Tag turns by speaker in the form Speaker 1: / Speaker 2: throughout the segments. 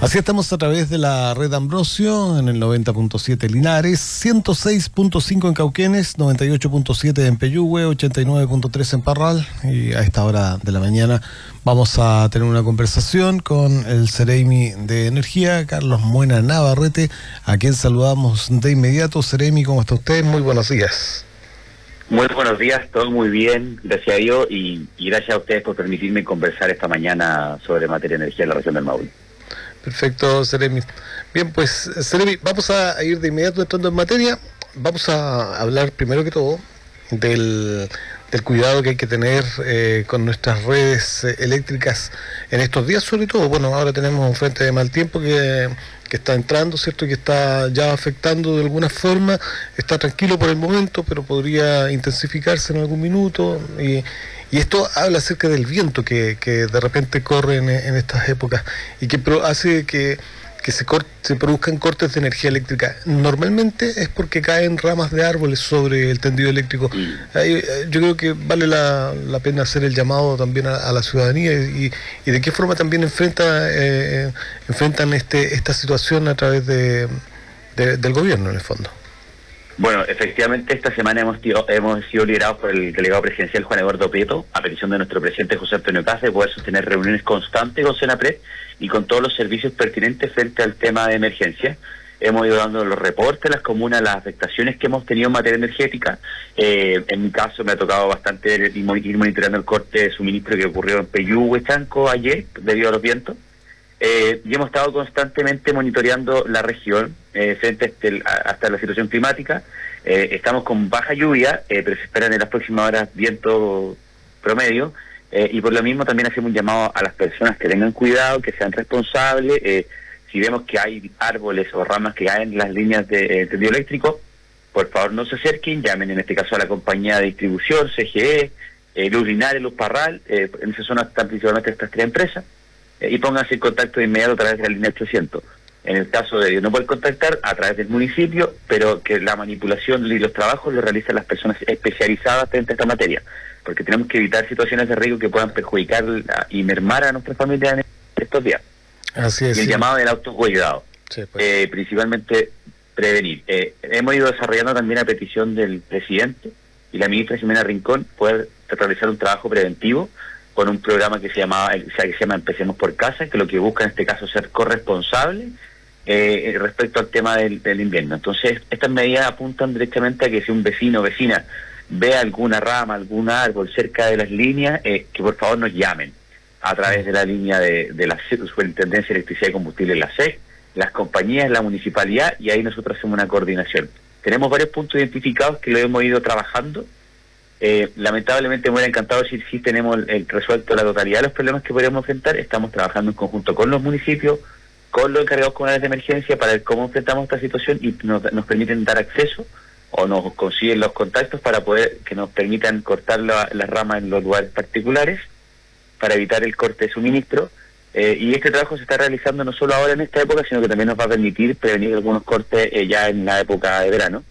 Speaker 1: Así estamos a través de la red Ambrosio en el 90.7 Linares, 106.5 en Cauquenes, 98.7 en Peyúgue, 89.3 en Parral, y a esta hora de la mañana vamos a tener una conversación con el Ceremi de Energía, Carlos Moena Navarrete, a quien saludamos de inmediato. Ceremi, ¿cómo está usted? Muy buenos días.
Speaker 2: Muy buenos días, todo muy bien, gracias a Dios, y gracias a ustedes por permitirme conversar esta mañana sobre materia de energía en la región del Maule.
Speaker 1: Perfecto, Ceremi. Bien, pues, Ceremi, vamos a ir de inmediato entrando en materia. Vamos a hablar primero que todo del cuidado que hay que tener con nuestras redes eléctricas en estos días, sobre todo. Bueno, ahora tenemos un frente de mal tiempo que está entrando, ¿cierto? Que está ya afectando de alguna forma. Está tranquilo por el momento, pero podría intensificarse en algún minuto. Y esto habla acerca del viento que de repente corre en estas épocas y que hace que se produzcan cortes de energía eléctrica. Normalmente es porque caen ramas de árboles sobre el tendido eléctrico. Yo creo que vale la pena hacer el llamado también a la ciudadanía y de qué forma también enfrentan esta situación a través del gobierno, en el fondo.
Speaker 2: Bueno, efectivamente esta semana hemos sido liderados por el delegado presidencial Juan Eduardo Prieto, a petición de nuestro presidente José Antonio Caz, de poder sostener reuniones constantes con Senapred y con todos los servicios pertinentes frente al tema de emergencia. Hemos ido dando los reportes a las comunas, las afectaciones que hemos tenido en materia energética. En mi caso me ha tocado bastante ir monitoreando el corte de suministro que ocurrió en Peyúgue, Chanco, ayer, debido a los vientos. Y hemos estado constantemente monitoreando la región frente hasta la situación climática. Estamos con baja lluvia, pero se esperan en las próximas horas viento promedio, y por lo mismo también hacemos un llamado a las personas que tengan cuidado, que sean responsables. Si vemos que hay árboles o ramas que caen en las líneas de tendido eléctrico, por favor no se acerquen, llamen en este caso a la compañía de distribución, CGE, Luz Linares, Luz Parral, en esa zona están principalmente estas tres empresas, y pónganse en contacto de inmediato a través de la línea 800. En el caso de no poder contactar, a través del municipio, pero que la manipulación y los trabajos los realizan las personas especializadas frente a esta materia, porque tenemos que evitar situaciones de riesgo que puedan perjudicar y mermar a nuestra familia en estos días.
Speaker 1: Así es.
Speaker 2: Y el llamado del autocuidado,
Speaker 1: sí, pues.
Speaker 2: Principalmente prevenir. Hemos ido desarrollando también a petición del presidente y la ministra Ximena Rincón poder realizar un trabajo preventivo con un programa que se llama Empecemos por Casa, que lo que busca en este caso es ser corresponsable respecto al tema del invierno. Entonces, estas medidas apuntan directamente a que si un vecino o vecina ve alguna rama, algún árbol cerca de las líneas, que por favor nos llamen a través de la línea de la Superintendencia de Electricidad y Combustible, la SEC, las compañías, la municipalidad, y ahí nosotros hacemos una coordinación. Tenemos varios puntos identificados que lo hemos ido trabajando. Lamentablemente me hubiera encantado decir si tenemos resuelto la totalidad de los problemas que podríamos enfrentar. Estamos trabajando en conjunto con los municipios, con los encargados comunales de emergencia para ver cómo enfrentamos esta situación y nos permiten dar acceso o nos consiguen los contactos para poder que nos permitan cortar las ramas en los lugares particulares para evitar el corte de suministro. Y este trabajo se está realizando no solo ahora en esta época, sino que también nos va a permitir prevenir algunos cortes ya en la época de verano.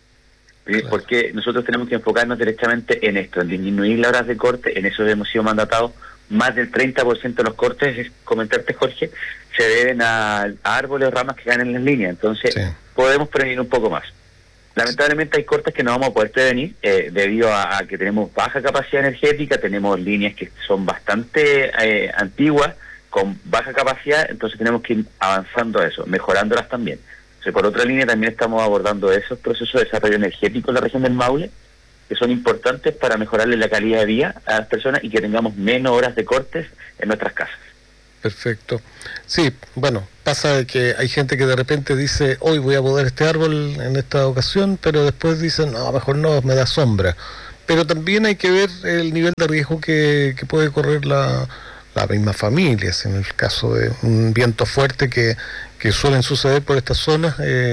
Speaker 2: Porque nosotros tenemos que enfocarnos directamente en esto, en disminuir las horas de corte. En eso hemos sido mandatados. Más del 30% de los cortes, comentarte Jorge, se deben a árboles o ramas que caen en las líneas. Entonces podemos prevenir un poco más. Lamentablemente hay cortes que no vamos a poder prevenir debido a que tenemos baja capacidad energética, tenemos líneas que son bastante antiguas, con baja capacidad, entonces tenemos que ir avanzando a eso, mejorándolas también. Por otra línea también estamos abordando esos procesos de desarrollo energético en la región del Maule, que son importantes para mejorarle la calidad de vida a las personas y que tengamos menos horas de cortes en nuestras casas.
Speaker 1: Perfecto. Sí, bueno, pasa de que hay gente que de repente dice, hoy voy a podar este árbol en esta ocasión, pero después dicen, no, mejor no, me da sombra. Pero también hay que ver el nivel de riesgo que puede correr la misma familia. En el caso de un viento fuerte que suelen suceder por estas zonas,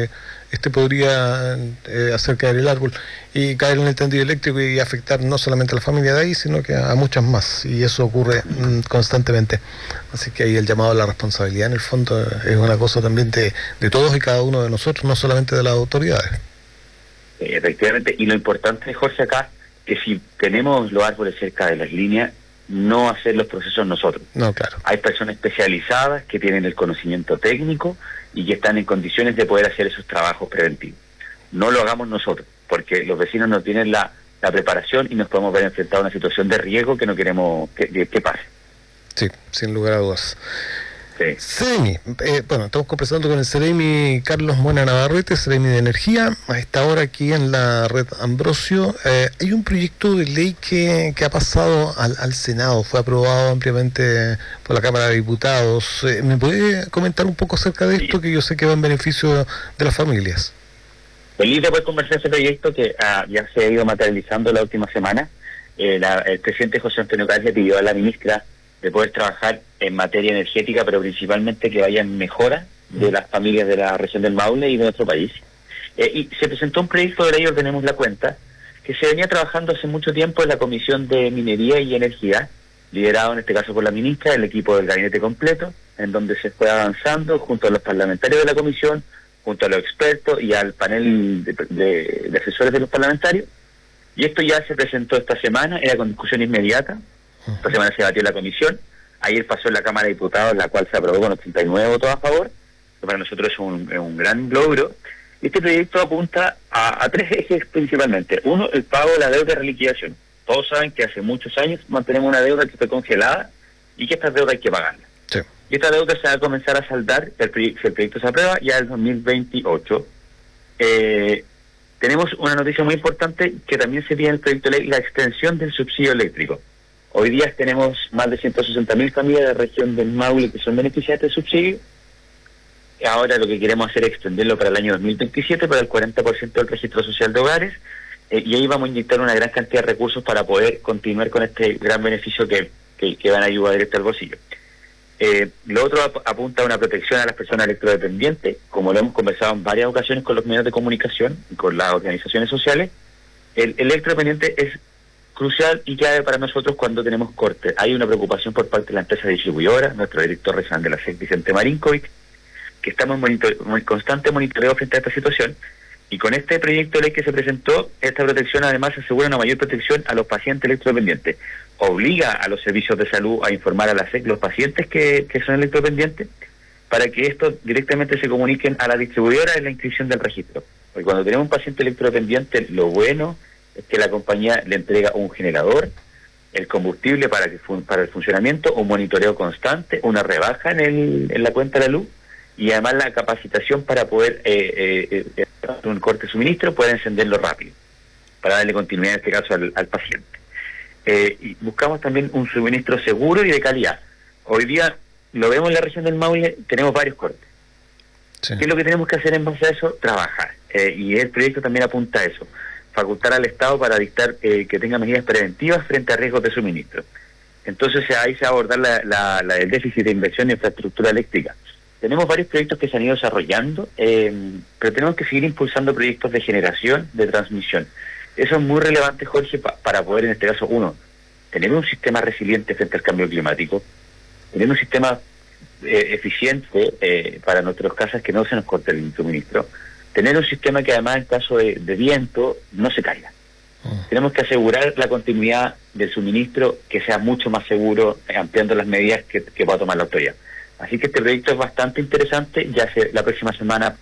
Speaker 1: podría hacer caer el árbol y caer en el tendido eléctrico y afectar no solamente a la familia de ahí, sino que a muchas más, y eso ocurre constantemente. Así que ahí el llamado a la responsabilidad en el fondo es una cosa también de todos y cada uno de nosotros, no solamente de las autoridades.
Speaker 2: Efectivamente, y lo importante, Jorge, acá, que si tenemos los árboles cerca de las líneas, no hacer los procesos nosotros.
Speaker 1: No, claro.
Speaker 2: Hay personas especializadas que tienen el conocimiento técnico y que están en condiciones de poder hacer esos trabajos preventivos. No lo hagamos nosotros, porque los vecinos no tienen la preparación y nos podemos ver enfrentados a una situación de riesgo que no queremos que pase.
Speaker 1: Sí, sin lugar a dudas.
Speaker 2: Sí.
Speaker 1: Seremi, bueno, estamos conversando con el Seremi Carlos Mona Navarrete, Seremi de Energía, a esta hora aquí en la red Ambrosio. Hay un proyecto de ley que ha pasado al Senado, fue aprobado ampliamente por la Cámara de Diputados. ¿Me puede comentar un poco acerca de esto, que yo sé que va en beneficio de las familias?
Speaker 2: Feliz de poder conversar ese proyecto que ya se ha ido materializando la última semana. El presidente José Antonio Caz le pidió a la ministra de poder trabajar en materia energética, pero principalmente que vaya en mejora de las familias de la región del Maule y de nuestro país. Y se presentó un proyecto de ley, ordenemos la cuenta, que se venía trabajando hace mucho tiempo en la Comisión de Minería y Energía, liderado en este caso por la ministra, el equipo del gabinete completo, en donde se fue avanzando junto a los parlamentarios de la comisión, junto a los expertos y al panel de asesores de los parlamentarios. Y esto ya se presentó esta semana, era con discusión inmediata. Esta semana se debatió en la comisión, ayer pasó en la Cámara de Diputados, la cual se aprobó con 89 votos a favor, que para nosotros es un gran logro. Este proyecto apunta a tres ejes principalmente. Uno, el pago de la deuda de reliquidación. Todos saben que hace muchos años mantenemos una deuda que está congelada y que esta deuda hay que pagarla.
Speaker 1: Sí.
Speaker 2: Y esta deuda se va a comenzar a saldar, si el proyecto se aprueba, ya en 2028. Tenemos una noticia muy importante que también se pide en el proyecto de ley, la extensión del subsidio eléctrico. Hoy día tenemos más de 160.000 familias de la región del Maule que son beneficiarias del subsidio. Ahora lo que queremos hacer es extenderlo para el año 2027 para el 40% del registro social de hogares, y ahí vamos a inyectar una gran cantidad de recursos para poder continuar con este gran beneficio que van a ayudar directo al bolsillo. Lo otro apunta a una protección a las personas electrodependientes, como lo hemos conversado en varias ocasiones con los medios de comunicación y con las organizaciones sociales. El electrodependiente es crucial y clave para nosotros cuando tenemos cortes. Hay una preocupación por parte de la empresa distribuidora, nuestro director regional de la SEC, Vicente Marinkovic, que estamos en constante monitoreo frente a esta situación, y con este proyecto de ley que se presentó, esta protección además asegura una mayor protección a los pacientes electrodependientes. Obliga a los servicios de salud a informar a la SEC los pacientes que son electrodependientes, para que estos directamente se comuniquen a la distribuidora en la inscripción del registro. Porque cuando tenemos un paciente electrodependiente, lo bueno es que la compañía le entrega un generador, el combustible para el funcionamiento, un monitoreo constante, una rebaja en la cuenta de la luz, y además la capacitación para poder, un corte de suministro, poder encenderlo rápido, para darle continuidad en este caso al paciente. Y buscamos también un suministro seguro y de calidad. Hoy día, lo vemos en la región del Maule, tenemos varios cortes. Sí. ¿Qué es lo que tenemos que hacer en base a eso? Trabajar. Y el proyecto también apunta a eso. Facultar al Estado para dictar que tenga medidas preventivas frente a riesgos de suministro. Entonces ahí se va a abordar el déficit de inversión en infraestructura eléctrica. Tenemos varios proyectos que se han ido desarrollando, pero tenemos que seguir impulsando proyectos de generación, de transmisión. Eso es muy relevante, Jorge, para poder, en este caso, uno, tener un sistema resiliente frente al cambio climático, tener un sistema eficiente para nuestras casas, que no se nos corte el suministro, tener un sistema que además en caso de viento no se caiga. Tenemos que asegurar la continuidad del suministro, que sea mucho más seguro, ampliando las medidas que va a tomar la autoridad. Así que este proyecto es bastante interesante, ya la próxima semana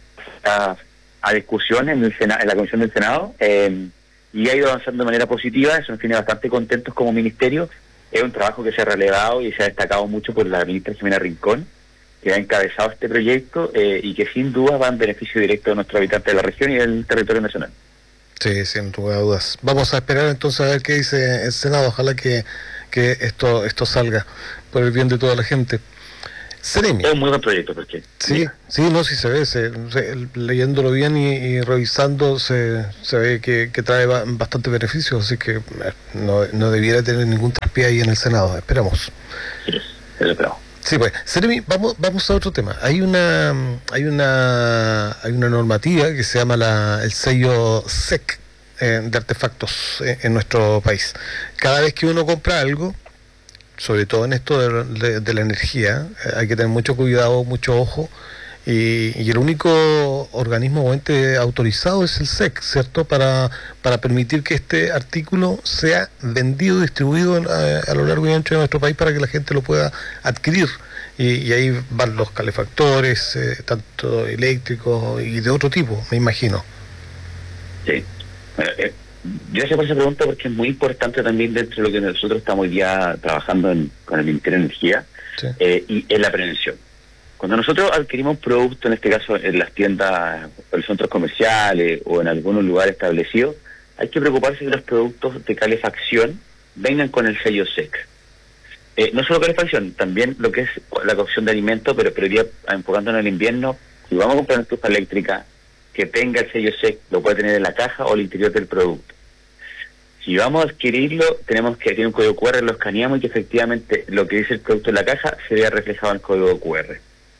Speaker 2: a discusión en la Comisión del Senado, y ha ido avanzando de manera positiva. Eso nos tiene bastante contentos como ministerio. Es un trabajo que se ha relevado y se ha destacado mucho por la ministra Ximena Rincón, que ha encabezado este proyecto, y que sin duda va en beneficio directo de nuestros habitantes de la región y del territorio nacional.
Speaker 1: Sí, sin lugar a dudas. Vamos a esperar entonces a ver qué dice el Senado. Ojalá que esto salga por el bien de toda la gente. Seremi.
Speaker 2: Es un muy buen proyecto, porque
Speaker 1: sí, no, sí se ve, leyéndolo bien y revisando se ve que trae bastante beneficios, así que no debiera tener ningún traspié ahí en el Senado. Esperamos.
Speaker 2: Sí, lo esperamos.
Speaker 1: Sí, pues, Seremi, vamos a otro tema. Hay una normativa que se llama el sello SEC de artefactos en nuestro país. Cada vez que uno compra algo, sobre todo en esto de la energía, hay que tener mucho cuidado, mucho ojo, y el único organismo o ente autorizado es el SEC, ¿cierto? Para permitir que este artículo sea vendido, distribuido a lo largo y ancho de nuestro país para que la gente lo pueda adquirir. Y ahí van los calefactores, tanto eléctricos y de otro tipo, me imagino.
Speaker 2: Sí. Bueno, yo hacía por esa pregunta porque es muy importante también dentro de lo que nosotros estamos ya trabajando con el Ministerio de Energía, sí. Y en la prevención. Cuando nosotros adquirimos productos, en este caso en las tiendas o en los centros comerciales o en algunos lugares establecidos, hay que preocuparse que los productos de calefacción vengan con el sello SEC. No solo calefacción, también lo que es la cocción de alimentos, pero ya enfocándonos en el invierno, si vamos a comprar una estufa eléctrica que tenga el sello SEC, lo puede tener en la caja o el interior del producto. Si vamos a adquirirlo, tenemos que tener un código QR, lo escaneamos y que efectivamente lo que dice el producto en la caja se vea reflejado en el código QR.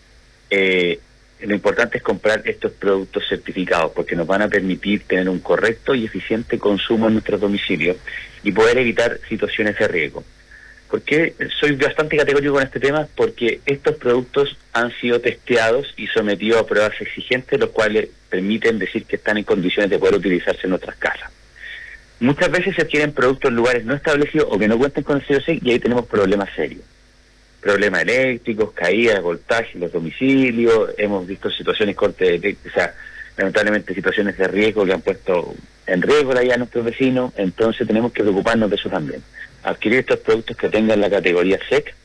Speaker 2: Lo importante es comprar estos productos certificados porque nos van a permitir tener un correcto y eficiente consumo en nuestros domicilios y poder evitar situaciones de riesgo. ¿Por qué soy bastante categórico con este tema? Porque estos productos han sido testeados y sometidos a pruebas exigentes, los cuales permiten decir que están en condiciones de poder utilizarse en nuestras casas. Muchas veces se adquieren productos en lugares no establecidos o que no cuenten con el sello SEC y ahí tenemos problemas serios. Problemas eléctricos, caídas de voltaje en los domicilios, hemos visto situaciones lamentablemente situaciones de riesgo que han puesto en riesgo la vida de nuestros vecinos, entonces tenemos que preocuparnos de eso también. Adquirir estos productos que tengan la categoría SEC,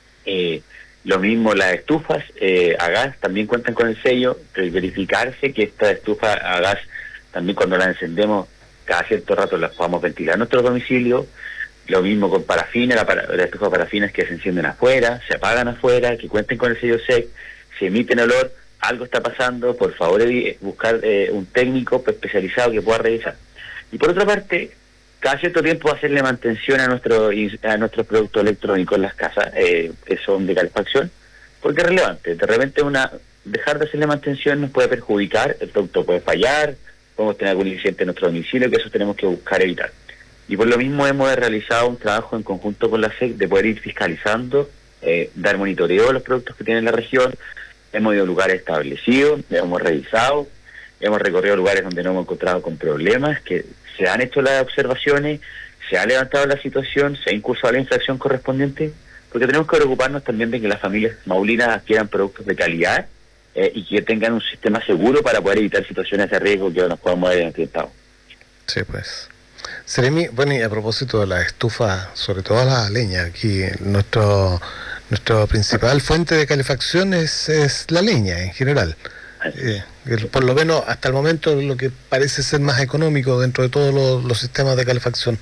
Speaker 2: lo mismo las estufas a gas también cuentan con el sello, verificarse que estas estufas a gas también cuando las encendemos cada cierto rato las podamos ventilar en nuestro domicilio. Lo mismo con parafina, las estufas parafinas que se encienden afuera, se apagan afuera, que cuenten con el sello SEC, si emiten olor, algo está pasando, por favor buscar un técnico especializado que pueda revisar. Y por otra parte, cada cierto tiempo hacerle mantención a nuestros productos electrónicos en las casas, que son de calefacción, porque es relevante. De repente dejar de hacerle mantención nos puede perjudicar, el producto puede fallar, podemos tener algún incidente en nuestro domicilio, que eso tenemos que buscar evitar. Y por lo mismo hemos realizado un trabajo en conjunto con la SEC de poder ir fiscalizando, dar monitoreo a los productos que tiene la región. Hemos ido a lugares establecidos, hemos revisado, hemos recorrido lugares donde no hemos encontrado con problemas, que se han hecho las observaciones, se ha levantado la situación, se ha incursado la infracción correspondiente, porque tenemos que preocuparnos también de que las familias maulinas adquieran productos de calidad y que tengan un sistema seguro para poder evitar situaciones de riesgo que nos podamos haber enfrentado.
Speaker 1: Sí, pues. Seremi, bueno, y a propósito de la estufa, sobre todo la leña, aquí nuestra principal fuente de calefacción es la leña en general. Por lo menos hasta el momento lo que parece ser más económico dentro de todos los sistemas de calefacción.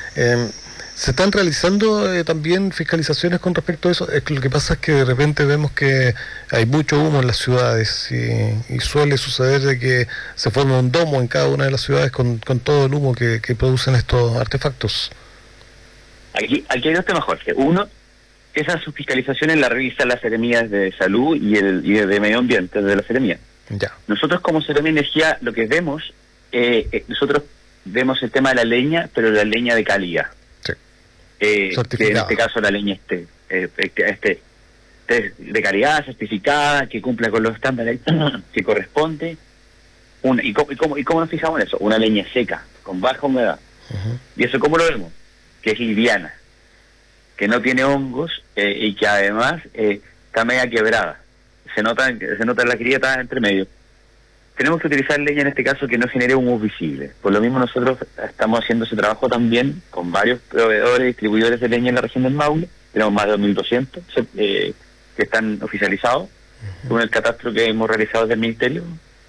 Speaker 1: ¿Se están realizando también fiscalizaciones con respecto a eso? Lo que pasa es que de repente vemos que hay mucho humo en las ciudades y suele suceder de que se forma un domo en cada una de las ciudades con todo el humo que producen estos artefactos.
Speaker 2: Aquí hay dos temas, Jorge. Uno, esas fiscalizaciones las revisan las Seremías de Salud y de Medio Ambiente de la Seremía.
Speaker 1: Ya.
Speaker 2: Nosotros como Seremía de Energía lo que vemos, nosotros vemos el tema de la leña, pero la leña de calidad. Que en este caso la leña de calidad, certificada, que cumpla con los estándares que corresponde. ¿Y cómo nos fijamos en eso? Una leña seca, con baja humedad. Uh-huh. ¿Y eso cómo lo vemos? Que es liviana, que no tiene hongos y que además está media quebrada. Se nota la grieta entre medio. Tenemos que utilizar leña en este caso que no genere humo visible. Por lo mismo nosotros estamos haciendo ese trabajo también con varios proveedores, distribuidores de leña en la región del Maule. Tenemos más de 2.200 que están oficializados, con el catastro que hemos realizado desde el Ministerio.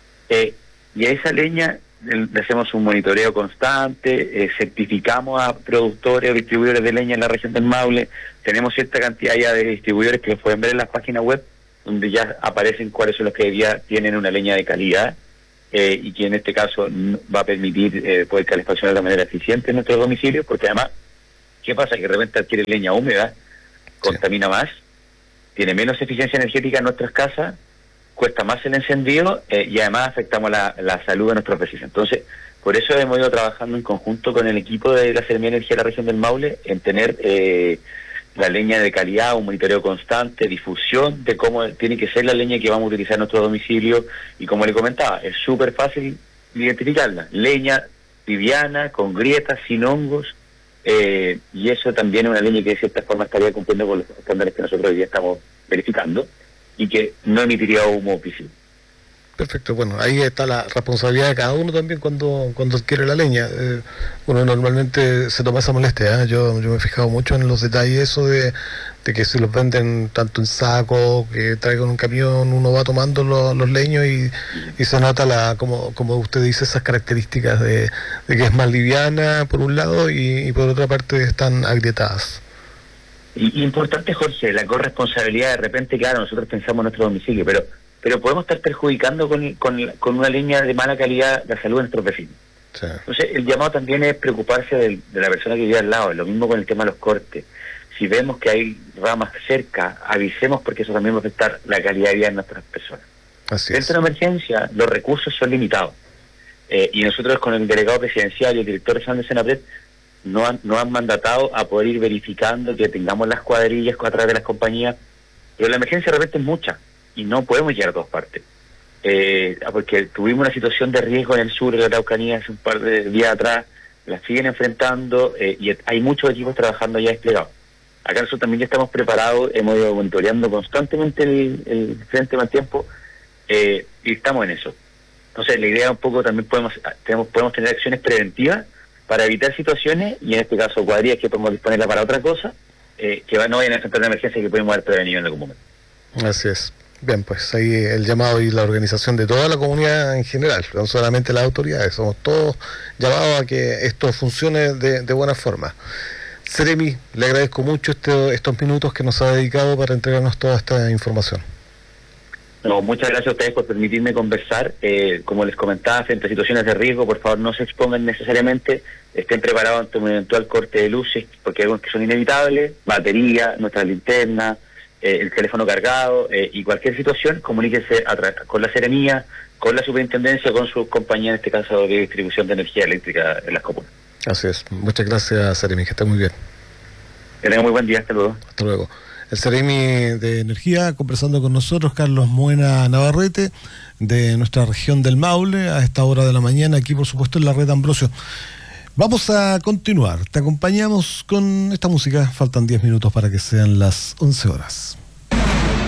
Speaker 2: Y a esa leña le hacemos un monitoreo constante, certificamos a productores o distribuidores de leña en la región del Maule. Tenemos cierta cantidad ya de distribuidores que los pueden ver en las páginas web, donde ya aparecen cuáles son los que ya tienen una leña de calidad y que en este caso va a permitir poder calefaccionar de manera eficiente en nuestros domicilios, porque además, ¿qué pasa? Que de repente adquiere leña húmeda, contamina más, tiene menos eficiencia energética en nuestras casas, cuesta más el encendido y además afectamos la salud de nuestros vecinos. Entonces, por eso hemos ido trabajando en conjunto con el equipo de la Seremía de Energía de la región del Maule en tener la leña de calidad, un monitoreo constante, difusión de cómo tiene que ser la leña que vamos a utilizar en nuestro domicilio, y como le comentaba, es súper fácil identificarla, leña liviana, con grietas, sin hongos, y eso también es una leña que de cierta forma estaría cumpliendo con los estándares que nosotros hoy día estamos verificando, y que no emitiría humo visible.
Speaker 1: Perfecto, bueno, ahí está la responsabilidad de cada uno también cuando adquiere la leña. Uno normalmente se toma esa molestia, ¿eh? Yo me he fijado mucho en los detalles, eso de que si los venden tanto en saco, que traigan un camión, uno va tomando los leños y se nota, como usted dice, esas características de que es más liviana por un lado y por otra parte están agrietadas.
Speaker 2: Y importante, Jorge, la corresponsabilidad. De repente, claro, nosotros pensamos en nuestro domicilio, pero podemos estar perjudicando con una leña de mala calidad la salud de nuestros vecinos. Sí. Entonces, el llamado también es preocuparse de la persona que vive al lado. Lo mismo con el tema de los cortes. Si vemos que hay ramas cerca, avisemos, porque eso también va a afectar la calidad de vida de nuestras personas. Dentro de una emergencia, los recursos son limitados. Y nosotros, con el delegado presidencial y el director regional de Senapred, nos han mandatado a poder ir verificando que tengamos las cuadrillas a través de las compañías. Pero la emergencia de repente es mucha y no podemos llegar a todas partes. Porque tuvimos una situación de riesgo en el sur de la Araucanía hace un par de días atrás, la siguen enfrentando, y hay muchos equipos trabajando ya desplegados. Acá nosotros también ya estamos preparados, hemos ido monitoreando constantemente el frente mal tiempo, y estamos en eso. Entonces la idea un poco también podemos tener acciones preventivas para evitar situaciones, y en este caso cuadrillas que podemos disponerla para otra cosa, que no vayan a enfrentar una emergencia que podemos haber prevenido en algún momento.
Speaker 1: Así es. Bien, pues ahí el llamado y la organización de toda la comunidad en general, no solamente las autoridades, somos todos llamados a que esto funcione de buena forma. Seremi, le agradezco mucho estos minutos que nos ha dedicado para entregarnos toda esta información.
Speaker 2: No, muchas gracias a ustedes por permitirme conversar. Como les comentaba, frente a situaciones de riesgo, por favor no se expongan necesariamente, estén preparados ante un eventual corte de luces, porque hay algunos que son inevitables, batería, nuestra linterna, el teléfono cargado, y cualquier situación, comuníquense con la Seremía, con la Superintendencia, con su compañía, en este caso de distribución de energía eléctrica en las comunas.
Speaker 1: Así es. Muchas gracias, Seremi, que esté muy bien.
Speaker 2: Que tenga muy buen día, hasta luego.
Speaker 1: Hasta luego. El Seremi de Energía conversando con nosotros, Carlos Moena Navarrete, de nuestra región del Maule, a esta hora de la mañana, aquí por supuesto en la red Ambrosio. Vamos a continuar, te acompañamos con esta música, faltan 10 minutos para que sean las 11 horas.